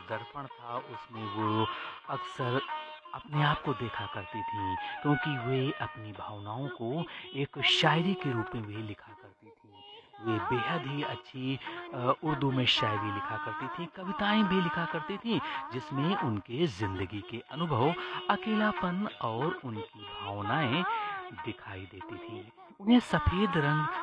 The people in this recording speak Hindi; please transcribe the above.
दर्पण था उसमें वो अक्सर अपने आप को देखा करती थीं, क्योंकि वे अपनी भावनाओं को एक शायरी के रूप में भी लिखा करती थीं। वे बेहद ही अच्छी उर्दू में शायरी लिखा करती थीं, कविताएँ भी लिखा करती थीं, जिसमें उनके ज़िंदगी के अनुभव, अकेलापन और उनकी भावनाएँ दिखाई देती थीं। उन्हें सफ़ेद रंग